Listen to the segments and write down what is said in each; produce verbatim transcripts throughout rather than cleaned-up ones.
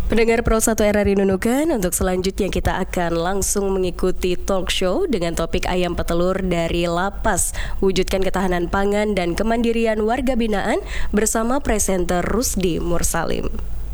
Pendengar Pro satu R R I Nunukan, untuk selanjutnya kita akan langsung mengikuti talk show dengan topik ayam petelur dari lapas, wujudkan ketahanan pangan dan kemandirian warga binaan bersama presenter Rusdi Mursalim.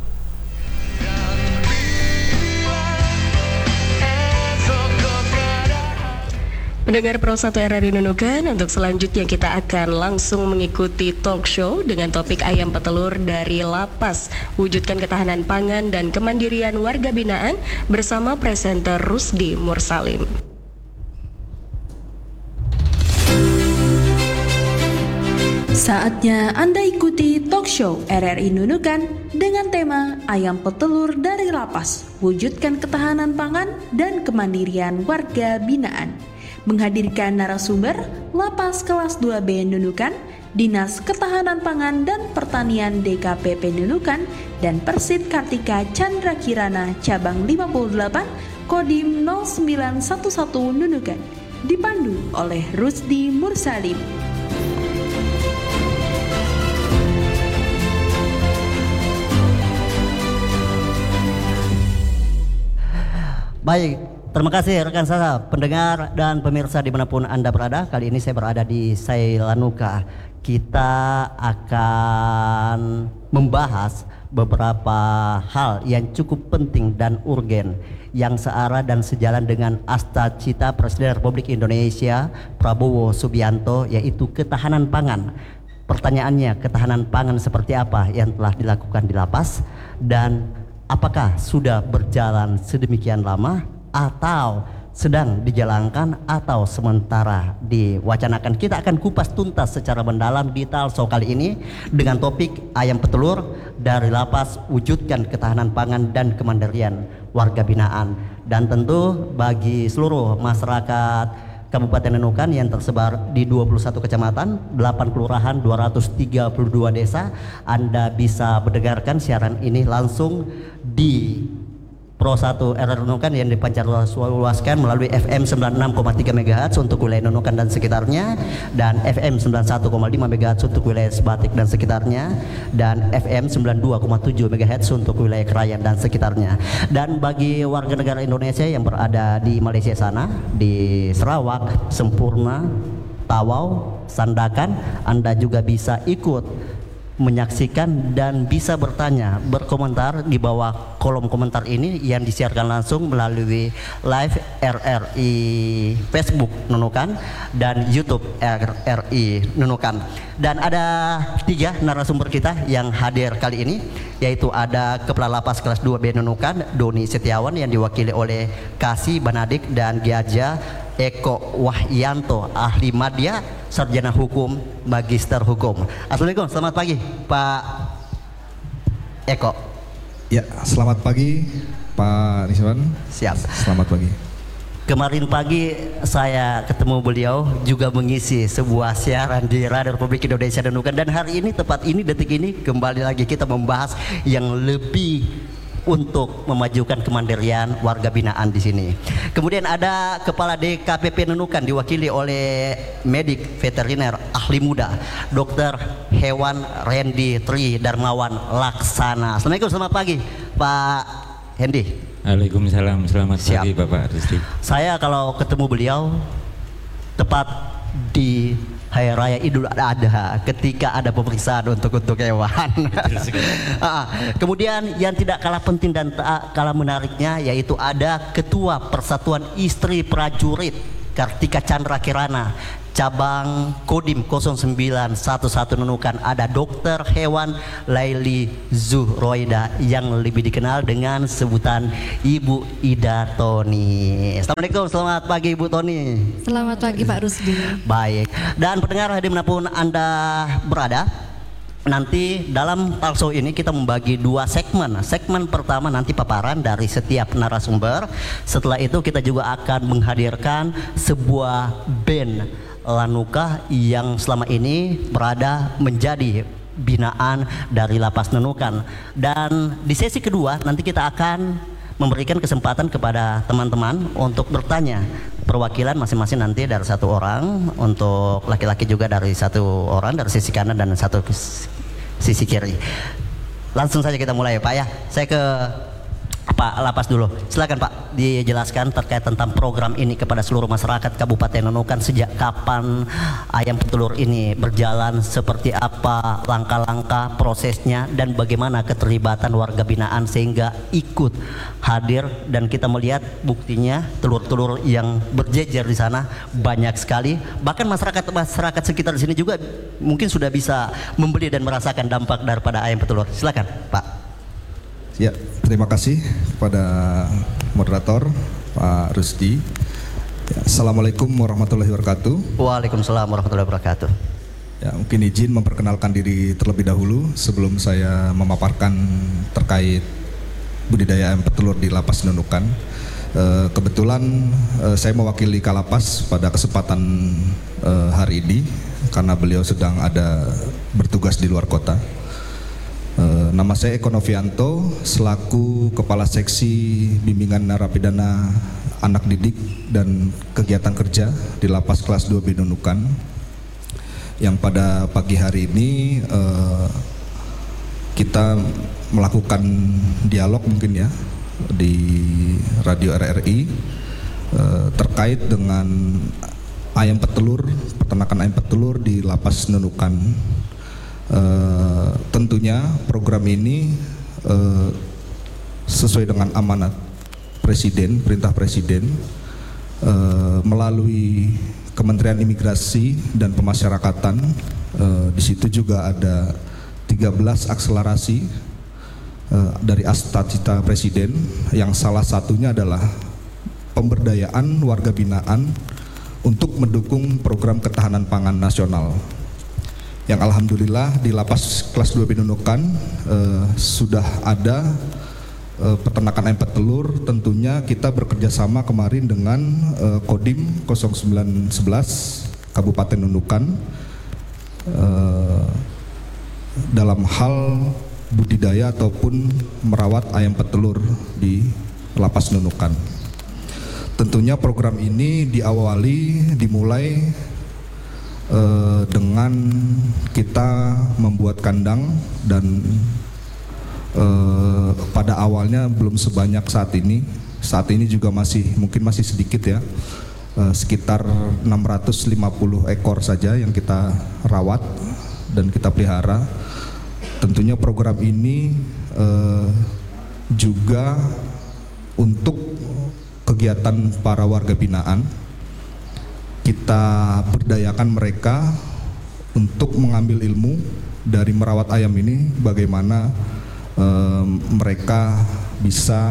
Pendengar Pro satu R R I Nunukan, untuk selanjutnya kita akan langsung mengikuti talk show dengan topik ayam petelur dari lapas, wujudkan ketahanan pangan dan kemandirian warga binaan bersama presenter Rusdi Mursalim. Saatnya Anda ikuti talk show R R I Nunukan dengan tema Ayam Petelur dari Lapas, wujudkan ketahanan pangan dan kemandirian warga binaan. Menghadirkan narasumber Lapas Kelas dua B Nunukan, Dinas Ketahanan Pangan dan Pertanian D K P P Nunukan, dan Persit Kartika Chandra Kirana Cabang lima puluh delapan Kodim nol sembilan satu satu Nunukan, dipandu oleh Rusdi Mursalim. Baik, terima kasih rekan saya, pendengar dan pemirsa dimanapun Anda berada. Kali ini saya berada di Sailanuka. Kita akan membahas beberapa hal yang cukup penting dan urgen yang searah dan sejalan dengan asta-cita Presiden Republik Indonesia Prabowo Subianto, yaitu ketahanan pangan. Pertanyaannya, ketahanan pangan seperti apa yang telah dilakukan di lapas, dan apakah sudah berjalan sedemikian lama atau sedang dijalankan atau sementara diwacanakan. Kita akan kupas tuntas secara mendalam di talkshow kali ini dengan topik ayam petelur dari lapas, wujudkan ketahanan pangan dan kemandirian warga binaan. Dan tentu bagi seluruh masyarakat Kabupaten Nunukan yang tersebar di dua puluh satu kecamatan, delapan kelurahan, dua ratus tiga puluh dua desa, Anda bisa mendengarkan siaran ini langsung di Pro satu R R I Nunukan yang dipancarluaskan melalui F M sembilan puluh enam koma tiga megahertz untuk wilayah Nunukan dan sekitarnya, dan F M sembilan puluh satu koma lima megahertz untuk wilayah Sebatik dan sekitarnya, dan F M sembilan puluh dua koma tujuh megahertz untuk wilayah Krayan dan sekitarnya. Dan bagi warga negara Indonesia yang berada di Malaysia sana, di Sarawak, Sempurna, Tawau, Sandakan, Anda juga bisa ikut menyaksikan dan bisa bertanya, berkomentar di bawah kolom komentar ini yang disiarkan langsung melalui live R R I Facebook Nunukan dan YouTube R R I Nunukan. Dan ada tiga narasumber kita yang hadir kali ini, yaitu ada Kepala Lapas Kelas dua B Nunukan Doni Setiawan yang diwakili oleh Kasih Banadik dan Giaja Eko Wahyanto, ahli madya, sarjana hukum, magister hukum. Assalamualaikum, selamat pagi Pak Eko. Ya, selamat pagi Pak Niswan. Siap. Selamat pagi. Kemarin pagi saya ketemu beliau juga mengisi sebuah siaran di Radio Republik Indonesia Nunukan, dan hari ini tepat ini detik ini kembali lagi kita membahas yang lebih untuk memajukan kemandirian warga binaan di sini. Kemudian ada Kepala D K P P Nunukan diwakili oleh medik veteriner ahli muda Dokter Hewan Randy Tri Darmawan Laksana. Assalamualaikum, selamat pagi Pak Hendy. Waalaikumsalam, selamat Siap. pagi Bapak Rusdi. Saya kalau ketemu beliau tepat di Hari Raya Idul Adha ketika ada pemeriksaan untuk untuk hewan. Kemudian yang tidak kalah penting dan tak kalah menariknya, yaitu ada Ketua Persatuan Istri Prajurit Kartika Chandra Kirana cabang Kodim nol sembilan satu satu Nunukan, ada Dokter Hewan Laili Zuhroida yang lebih dikenal dengan sebutan Ibu Ida Toni. Assalamualaikum, selamat pagi Ibu Toni. Selamat pagi Pak Rusdi. Baik, dan pendengar dimanapun Anda berada, nanti dalam talkshow ini kita membagi dua segmen. Segmen pertama nanti paparan dari setiap narasumber. Setelah itu kita juga akan menghadirkan sebuah band Lanuka yang selama ini berada menjadi binaan dari Lapas Nunukan. Dan di sesi kedua nanti kita akan memberikan kesempatan kepada teman-teman untuk bertanya, perwakilan masing-masing nanti dari satu orang, untuk laki-laki juga dari satu orang dari sisi kanan dan satu sisi kiri. Langsung saja kita mulai ya Pak ya. Saya ke Pak Lapas dulu. Silakan Pak, dijelaskan terkait tentang program ini kepada seluruh masyarakat Kabupaten Nunukan. Sejak kapan ayam petelur ini berjalan, seperti apa langkah-langkah prosesnya, dan bagaimana keterlibatan warga binaan sehingga ikut hadir. Dan kita melihat buktinya telur-telur yang berjejer di sana banyak sekali. Bahkan masyarakat masyarakat sekitar di sini juga mungkin sudah bisa membeli dan merasakan dampak daripada ayam petelur. Silakan Pak. Ya, terima kasih kepada moderator Pak Rusdi. Ya, Assalamualaikum warahmatullahi wabarakatuh. Waalaikumsalam warahmatullahi wabarakatuh. Ya, mungkin izin memperkenalkan diri terlebih dahulu sebelum saya memaparkan terkait budidaya ayam petelur di Lapas Nunukan. E, kebetulan e, saya mewakili Kalapas pada kesempatan e, hari ini karena beliau sedang ada bertugas di luar kota. Uh, nama saya Eko Novianto selaku Kepala Seksi Bimbingan Narapidana Anak Didik dan Kegiatan Kerja di Lapas Kelas dua B Nunukan, yang pada pagi hari ini uh, kita melakukan dialog mungkin ya di Radio R R I uh, terkait dengan ayam petelur, peternakan ayam petelur di Lapas Nunukan. Uh, tentunya program ini uh, sesuai dengan amanat Presiden, perintah Presiden uh, melalui Kementerian Imigrasi dan Pemasyarakatan. Uh, di situ juga ada tiga belas akselerasi uh, dari Astacita Presiden, yang salah satunya adalah pemberdayaan warga binaan untuk mendukung program ketahanan pangan nasional. Yang alhamdulillah di Lapas Kelas dua B Nunukan eh, sudah ada eh, peternakan ayam petelur. Tentunya kita bekerja sama kemarin dengan eh, Kodim nol sembilan satu satu Kabupaten Nunukan eh, dalam hal budidaya ataupun merawat ayam petelur di Lapas Nunukan. Tentunya program ini diawali, dimulai Uh, dengan kita membuat kandang, dan uh, pada awalnya belum sebanyak saat ini. Saat ini juga masih mungkin masih sedikit ya, uh, sekitar enam ratus lima puluh ekor saja yang kita rawat dan kita pelihara. Tentunya program ini uh, juga untuk kegiatan para warga binaan. Kita berdayakan mereka untuk mengambil ilmu dari merawat ayam ini, bagaimana eh, mereka bisa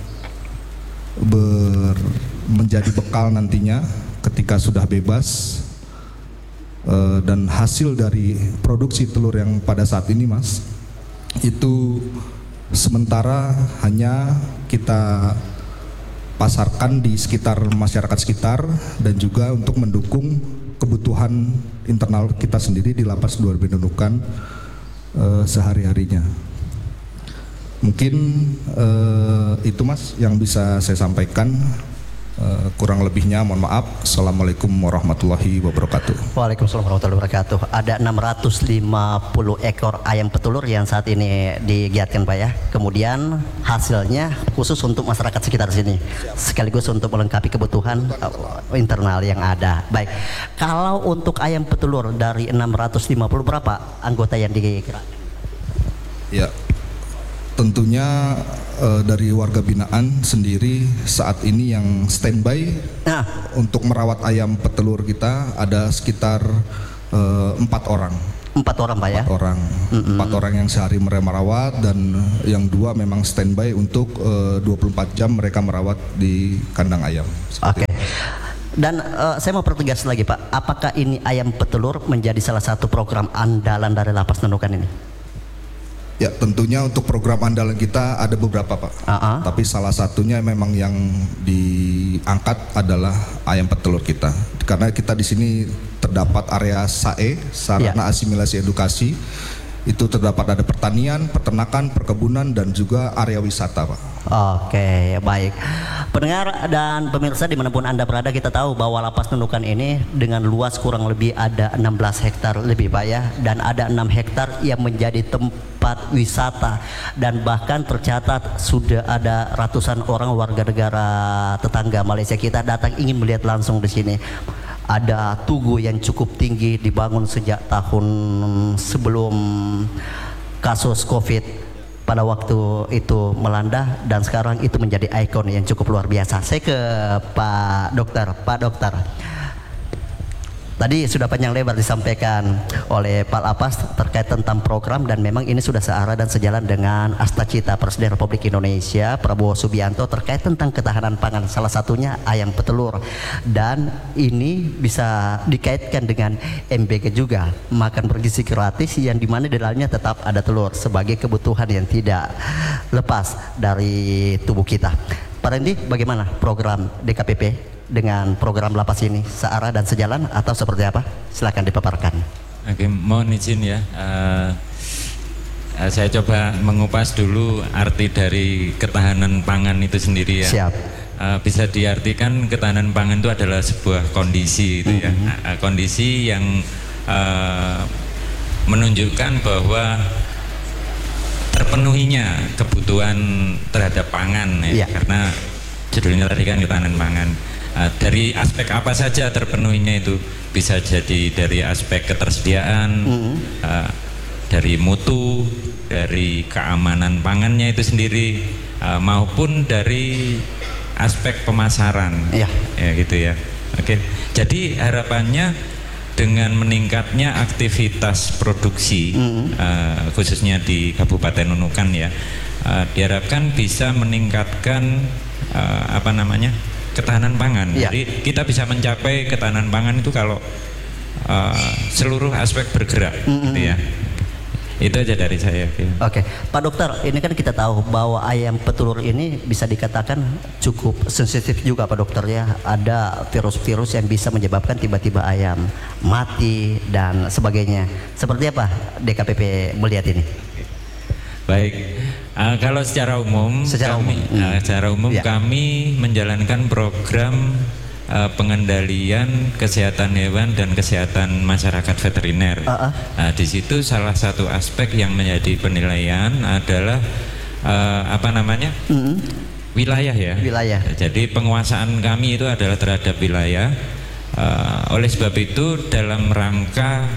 ber, menjadi bekal nantinya ketika sudah bebas, eh, dan hasil dari produksi telur yang pada saat ini Mas, itu sementara hanya kita pasarkan di sekitar masyarakat sekitar, dan juga untuk mendukung kebutuhan internal kita sendiri di Lapas dua B Nunukan uh, sehari-harinya. Mungkin uh, itu Mas yang bisa saya sampaikan. Uh, kurang lebihnya mohon maaf. Assalamualaikum warahmatullahi wabarakatuh. Waalaikumsalam warahmatullahi wabarakatuh. Ada enam ratus lima puluh ekor ayam petelur yang saat ini digiatkan Pak ya. Kemudian hasilnya khusus untuk masyarakat sekitar sini, sekaligus untuk melengkapi kebutuhan uh, internal yang ada. Baik, kalau untuk ayam petelur dari enam ratus lima puluh, berapa anggota yang digerakkan? Ya, tentunya uh, dari warga binaan sendiri saat ini yang standby nah. untuk merawat ayam petelur kita ada sekitar uh, empat orang. Empat orang Pak ya? Empat orang, mm-hmm. empat orang yang sehari mereka merawat, dan yang dua memang standby untuk uh, dua puluh empat jam mereka merawat di kandang ayam. Oke. Okay. Dan uh, saya mau pertegas lagi Pak, apakah ini ayam petelur menjadi salah satu program andalan dari Lapas Nunukan ini? Ya, tentunya untuk program andalan kita ada beberapa Pak, uh-huh. tapi salah satunya memang yang diangkat adalah ayam petelur kita, karena kita di sini terdapat area S A E, sarana yeah. asimilasi edukasi, itu terdapat ada pertanian, peternakan, perkebunan, dan juga area wisata Pak. Oke, baik Pendengar dan pemirsa dimanapun Anda berada, kita tahu bahwa Lapas Nunukan ini dengan luas kurang lebih ada enam belas hektar lebih Pak ya, dan ada enam hektar yang menjadi tempat wisata, dan bahkan tercatat sudah ada ratusan orang warga negara tetangga Malaysia kita datang ingin melihat langsung di sini. Ada tugu yang cukup tinggi dibangun sejak tahun sebelum kasus Covid pada waktu itu melanda, dan sekarang itu menjadi ikon yang cukup luar biasa. Saya ke Pak Dokter. Pak Dokter, tadi sudah panjang lebar disampaikan oleh Pak Lapas terkait tentang program, dan memang ini sudah searah dan sejalan dengan Astacita Presiden Republik Indonesia Prabowo Subianto terkait tentang ketahanan pangan, salah satunya ayam petelur, dan ini bisa dikaitkan dengan M B G juga, makan bergizi gratis, yang dimana di dalamnya tetap ada telur sebagai kebutuhan yang tidak lepas dari tubuh kita. Pak Randy, bagaimana program D K P P dengan program Lapas ini, searah dan sejalan atau seperti apa? Silakan dipaparkan. Oke, mohon izin ya. Uh, uh, saya coba mengupas dulu arti dari ketahanan pangan itu sendiri ya. Siap. Uh, bisa diartikan ketahanan pangan itu adalah sebuah kondisi itu ya. Mm-hmm. uh, kondisi yang uh, menunjukkan bahwa terpenuhinya kebutuhan terhadap pangan ya. Yeah. Karena judulnya tadi kan ketahanan pangan. Uh, dari aspek apa saja terpenuhinya itu, bisa jadi dari aspek ketersediaan, mm-hmm. uh, dari mutu, dari keamanan pangannya itu sendiri, uh, maupun dari aspek pemasaran, yeah. ya gitu ya. Oke, jadi harapannya dengan meningkatnya aktivitas produksi, mm-hmm. uh, khususnya di Kabupaten Nunukan ya, uh, diharapkan bisa meningkatkan uh, apa namanya? ketahanan pangan. Ya. Jadi kita bisa mencapai ketahanan pangan itu kalau uh, seluruh aspek bergerak, mm-hmm. gitu ya. Itu aja dari saya. Ya. Oke, Pak Dokter, ini kan kita tahu bahwa ayam petelur ini bisa dikatakan cukup sensitif juga Pak Dokter ya. Ada virus-virus yang bisa menyebabkan tiba-tiba ayam mati dan sebagainya. Seperti apa D K P P melihat ini? Baik, uh, kalau secara umum, secara kami, umum, uh, secara umum ya. kami menjalankan program uh, pengendalian kesehatan hewan dan kesehatan masyarakat veteriner. Uh-uh. Uh, di situ salah satu aspek yang menjadi penilaian adalah uh, apa namanya uh-uh. wilayah ya. Wilayah. Jadi penguasaan kami itu adalah terhadap wilayah. Uh, oleh sebab itu dalam rangka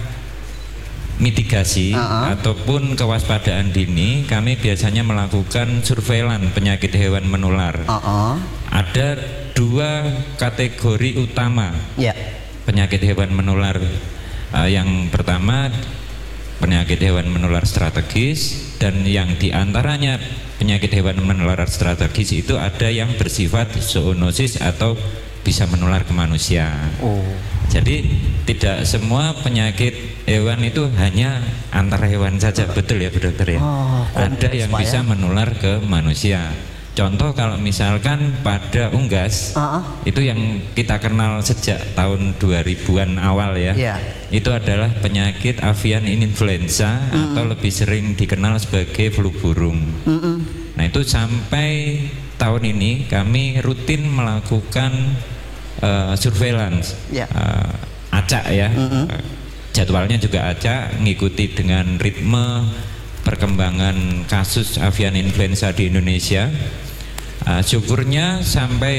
mitigasi uh-uh. ataupun kewaspadaan dini, kami biasanya melakukan surveilan penyakit hewan menular. Uh-uh. Ada dua kategori utama yeah. penyakit hewan menular. Uh, yang pertama penyakit hewan menular strategis, dan yang diantaranya penyakit hewan menular strategis itu ada yang bersifat zoonosis atau bisa menular ke manusia. Oh. Jadi tidak semua penyakit hewan itu hanya antar hewan saja, betul ya Bu Dokter ya. Oh, ada yang bisa menular ke manusia. Contoh kalau misalkan pada unggas, uh-uh. itu yang kita kenal sejak tahun dua ribuan awal ya. Yeah. Itu adalah penyakit avian influenza mm. atau lebih sering dikenal sebagai flu burung. Mm-mm. Nah itu sampai tahun ini kami rutin melakukan Uh, surveillance, yeah. uh, acak ya, mm-hmm. uh, jadwalnya juga acak, ngikuti dengan ritme perkembangan kasus avian influenza di Indonesia. Uh, syukurnya sampai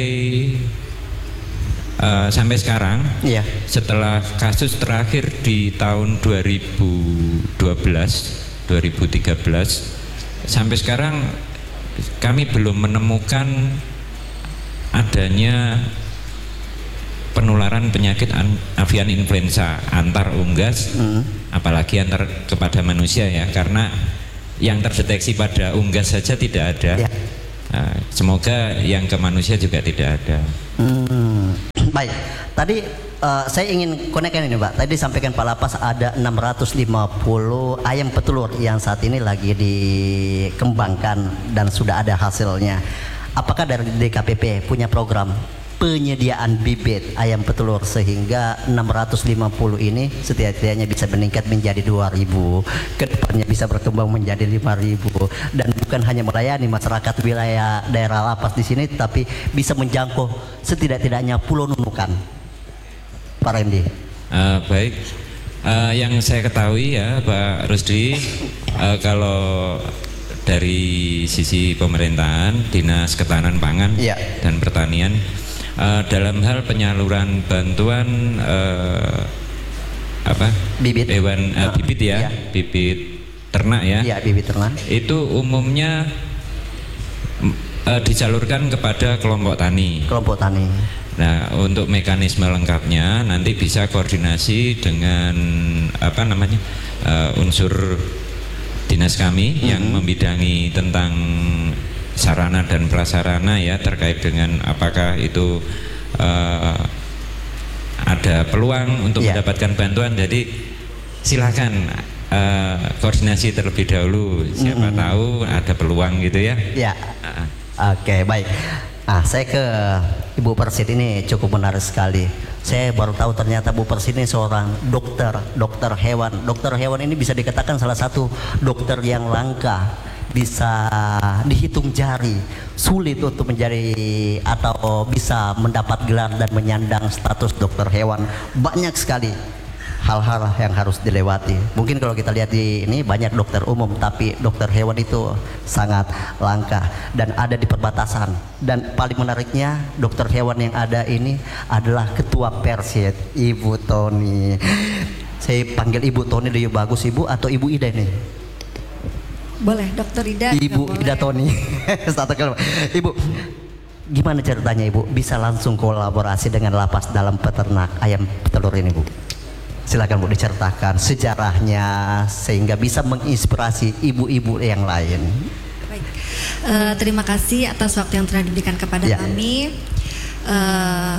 uh, sampai sekarang, yeah. setelah kasus terakhir di tahun dua ribu dua belas, dua ribu tiga belas, sampai sekarang kami belum menemukan adanya penularan penyakit avian influenza antar unggas, mm. apalagi antar kepada manusia ya, karena yang terdeteksi pada unggas saja tidak ada. Ya. Nah, semoga yang ke manusia juga tidak ada. Hmm. Baik, tadi uh, saya ingin konekkan ini Pak. Tadi disampaikan Pak Lapas ada enam ratus lima puluh ayam petelur yang saat ini lagi dikembangkan dan sudah ada hasilnya. Apakah dari D K P P punya program penyediaan bibit ayam petelur sehingga enam ratus lima puluh ini setidaknya bisa meningkat menjadi dua ribu, kedepannya bisa berkembang menjadi lima ribu, dan bukan hanya melayani masyarakat wilayah daerah lapas di sini, tapi bisa menjangkau setidak-tidaknya Pulau Nunukan. Pak Randy. Uh, baik, uh, yang saya ketahui ya Pak Rusdi, uh, kalau dari sisi pemerintahan, Dinas Ketahanan Pangan ya. dan Pertanian, uh, dalam hal penyaluran bantuan uh, apa bibit hewan uh, bibit ya, ya, bibit ternak ya, ya bibit ternak itu umumnya uh, disalurkan kepada kelompok tani. Kelompok tani. Nah, untuk mekanisme lengkapnya nanti bisa koordinasi dengan apa namanya uh, unsur dinas kami mm-hmm. yang membidangi tentang sarana dan prasarana ya, terkait dengan apakah itu uh, ada peluang untuk yeah. mendapatkan bantuan. Jadi silakan uh, koordinasi terlebih dahulu, siapa mm-hmm. tahu ada peluang gitu ya. Ya. Uh. Oke, okay, baik. Nah, saya ke Ibu Persid ini cukup menarik sekali. Saya baru tahu ternyata Bu Persid ini seorang dokter, dokter hewan. Dokter hewan ini bisa dikatakan salah satu dokter yang langka, bisa dihitung jari, sulit untuk menjadi atau bisa mendapat gelar dan menyandang status dokter hewan. Banyak sekali hal-hal yang harus dilewati. Mungkin kalau kita lihat di ini banyak dokter umum, tapi dokter hewan itu sangat langka dan ada di perbatasan. Dan paling menariknya dokter hewan yang ada ini adalah Ketua Persid, Ibu Toni. Saya panggil Ibu Toni lebih bagus Ibu atau Ibu Ida ini? Boleh, Dokter Ida. Ibu Ida Toni. Satu kali. Ibu, gimana ceritanya Ibu bisa langsung kolaborasi dengan lapas dalam peternak ayam petelur ini Bu? Silakan Bu diceritakan sejarahnya sehingga bisa menginspirasi ibu-ibu yang lain. Baik, uh, terima kasih atas waktu yang telah diberikan kepada ya. kami. Uh,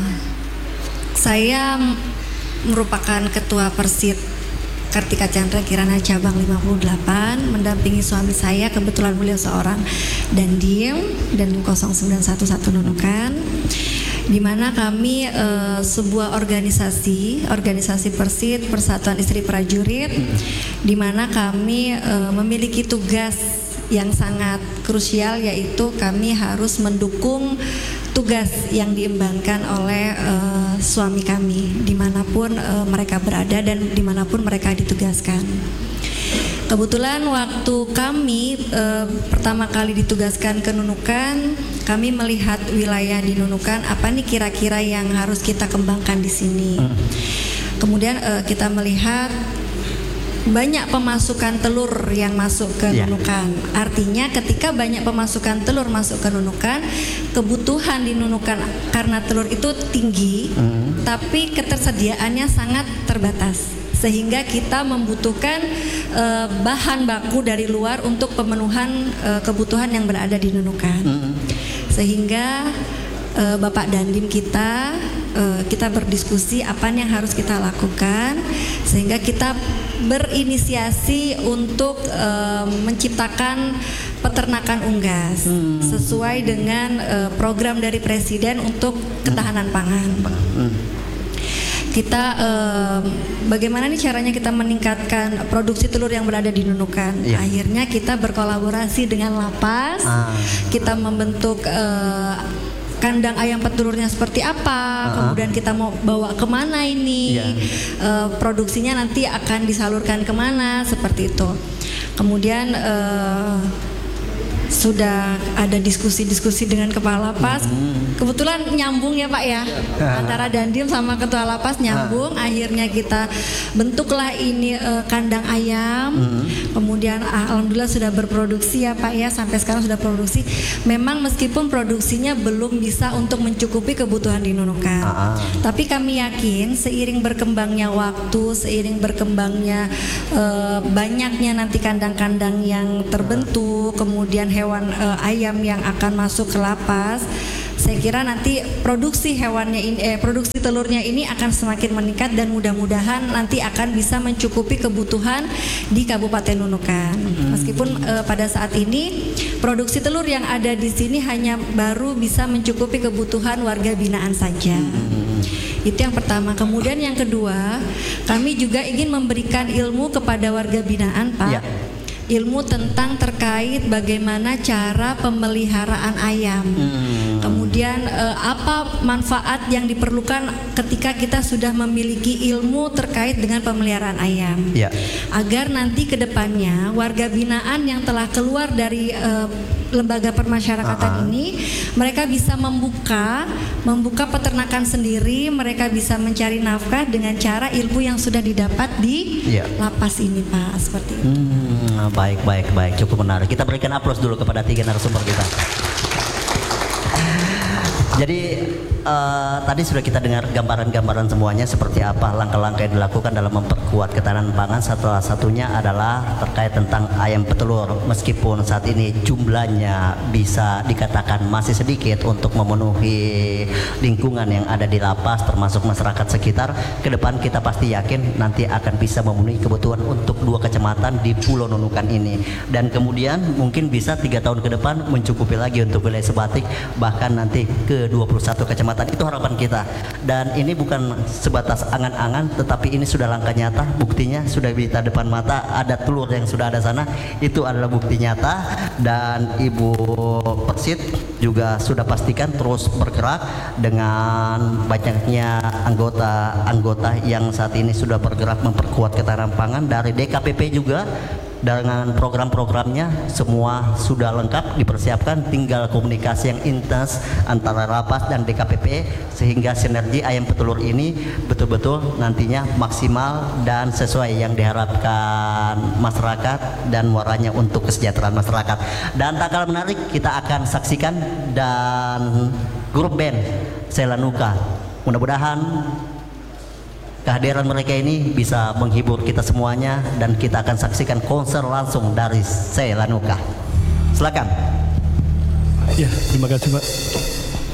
saya merupakan Ketua Persid Kartika Chandra Kirana Cabang lima puluh delapan, mendampingi suami saya, kebetulan beliau seorang Dandim dan nol sembilan satu satu Nunukan, di mana kami uh, sebuah organisasi, organisasi Persid, Persatuan Istri Prajurit, di mana kami uh, memiliki tugas yang sangat krusial, yaitu kami harus mendukung tugas yang diembankan oleh uh, suami kami dimanapun uh, mereka berada dan dimanapun mereka ditugaskan. Kebetulan waktu kami e, pertama kali ditugaskan ke Nunukan, kami melihat wilayah di Nunukan, apa nih kira-kira yang harus kita kembangkan di sini. Kemudian e, kita melihat banyak pemasukan telur yang masuk ke yeah. Nunukan. Artinya ketika banyak pemasukan telur masuk ke Nunukan, kebutuhan di Nunukan karena telur itu tinggi, mm. tapi ketersediaannya sangat terbatas. Sehingga kita membutuhkan uh, bahan baku dari luar untuk pemenuhan uh, kebutuhan yang berada di Nunukan. Mm-hmm. Sehingga uh, Bapak Dandim kita uh, kita berdiskusi apa yang harus kita lakukan, sehingga kita berinisiasi untuk uh, menciptakan peternakan unggas mm-hmm. sesuai dengan uh, program dari Presiden untuk ketahanan pangan. Mm-hmm. Kita eh, bagaimana nih caranya kita meningkatkan produksi telur yang berada di Nunukan. Yeah. Akhirnya kita berkolaborasi dengan lapas, ah. kita membentuk eh, kandang ayam petelurnya seperti apa, uh-huh. kemudian kita mau bawa kemana ini, yeah. eh, produksinya nanti akan disalurkan kemana, seperti itu. Kemudian eh, sudah ada diskusi-diskusi dengan kepala lapas. Hmm. Kebetulan nyambung ya Pak ya, antara Dandim sama ketua lapas nyambung. Ha. Akhirnya kita bentuklah ini uh, kandang ayam. Hmm. Kemudian alhamdulillah sudah berproduksi ya Pak ya, sampai sekarang sudah produksi. Memang meskipun produksinya belum bisa untuk mencukupi kebutuhan di Nunukan, ha. tapi kami yakin seiring berkembangnya waktu, seiring berkembangnya uh, banyaknya nanti kandang-kandang yang terbentuk, kemudian hewan uh, ayam yang akan masuk ke lapas, saya kira nanti produksi hewannya ini, eh, produksi telurnya ini akan semakin meningkat dan mudah-mudahan nanti akan bisa mencukupi kebutuhan di Kabupaten Nunukan. Hmm. Meskipun uh, pada saat ini produksi telur yang ada di sini hanya baru bisa mencukupi kebutuhan warga binaan saja. Itu yang pertama. Kemudian yang kedua, kami juga ingin memberikan ilmu kepada warga binaan, Pak. Ya. Ilmu tentang terkait bagaimana cara pemeliharaan ayam. Hmm. Kemudian eh, apa manfaat yang diperlukan ketika kita sudah memiliki ilmu terkait dengan pemeliharaan ayam. Ya. Agar nanti ke depannya warga binaan yang telah keluar dari eh, lembaga permasyarakatan uh-huh. ini, mereka bisa membuka membuka peternakan sendiri, mereka bisa mencari nafkah dengan cara ilmu yang sudah didapat di yeah. lapas ini, Pak, seperti itu. Hmm, baik, baik, baik, cukup menarik. Kita berikan aplaus dulu kepada tiga narasumber kita. Jadi uh, tadi sudah kita dengar gambaran-gambaran semuanya seperti apa langkah-langkah yang dilakukan dalam memperkuat ketahanan pangan. Salah satunya adalah terkait tentang ayam petelur. Meskipun saat ini jumlahnya bisa dikatakan masih sedikit untuk memenuhi lingkungan yang ada di lapas termasuk masyarakat sekitar, ke depan kita pasti yakin nanti akan bisa memenuhi kebutuhan untuk dua kecamatan di Pulau Nunukan ini. Dan kemudian mungkin bisa tiga tahun ke depan mencukupi lagi untuk wilayah Sebatik, bahkan nanti ke dua puluh satu kecamatan. Itu harapan kita, dan ini bukan sebatas angan-angan, tetapi ini sudah langkah nyata. Buktinya sudah di depan mata, ada telur yang sudah ada sana, itu adalah bukti nyata. Dan Ibu Persit juga sudah pastikan terus bergerak dengan banyaknya anggota-anggota yang saat ini sudah bergerak memperkuat ketahanan pangan. Dari D K P P juga dengan program-programnya semua sudah lengkap dipersiapkan, tinggal komunikasi yang intens antara lapas dan D K P P sehingga sinergi ayam petelur ini betul-betul nantinya maksimal dan sesuai yang diharapkan masyarakat dan warnanya untuk kesejahteraan masyarakat. Dan tak kalah menarik, kita akan saksikan dan grup band Selanuka. Mudah-mudahan kehadiran mereka ini bisa menghibur kita semuanya dan kita akan saksikan konser langsung dari Selanuka. Silakan. Ya, terima kasih, Pak.